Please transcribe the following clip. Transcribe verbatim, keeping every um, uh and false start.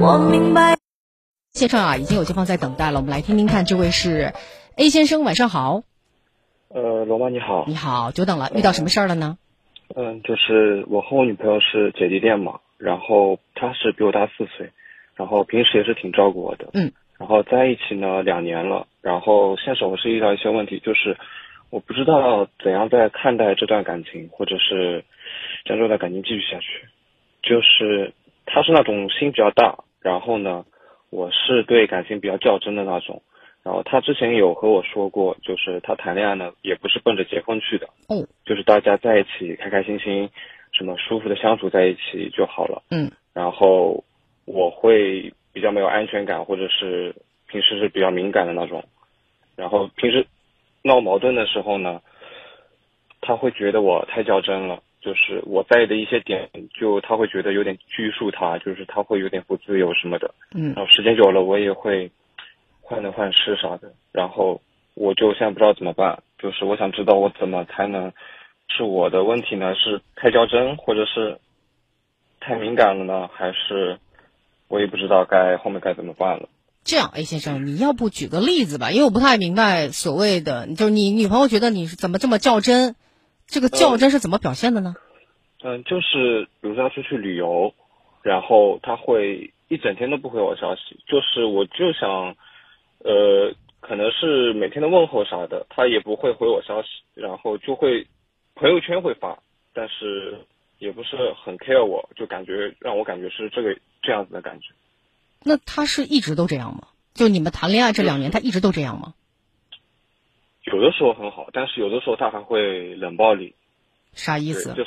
我明白。 线上啊，已经有街坊在等待了，我们来听听看，这位是 A 先生，晚上好。 呃，罗妈你好。 你好，久等了，遇到什么事儿了呢？ 嗯、呃，就是我和我女朋友是姐弟恋嘛，然后她是比我大四岁，然后平时也是挺照顾我的。 嗯。 然后在一起呢两年了，然后现实我是遇到一些问题，就是我不知道怎样在看待这段感情，或者是将这段感情继续下去。就是她是那种心比较大，然后呢，我是对感情比较较真的那种。然后他之前有和我说过，就是他谈恋爱呢也不是奔着结婚去的， 哦， 就是大家在一起开开心心，什么舒服的相处在一起就好了。 嗯， 然后我会比较没有安全感，或者是平时是比较敏感的那种。然后平时闹矛盾的时候呢，他会觉得我太较真了，就是我在意的一些点，就他会觉得有点拘束他，就是他会有点不自由什么的。 嗯， 然后时间久了，我也会患得患失啥的，然后我就现在不知道怎么办，就是我想知道我怎么才能，是我的问题呢，是太较真，或者是太敏感了呢，还是我也不知道该后面该怎么办了。 这样 A 先生，你要不举个例子吧，因为我不太明白所谓的，就是你女朋友觉得你是怎么这么较真，这个较真是怎么表现的呢？ 嗯、呃，就是比如说要出去旅游，然后他会一整天都不回我消息，就是我就想呃，可能是每天的问候啥的，他也不会回我消息，然后就会朋友圈会发，但是也不是很 care 我，就感觉让我感觉是这个这样子的感觉。 那他是一直都这样吗？就你们谈恋爱这两年，他一直都这样吗？ 有的时候很好，但是有的时候他还会冷暴力。 啥意思？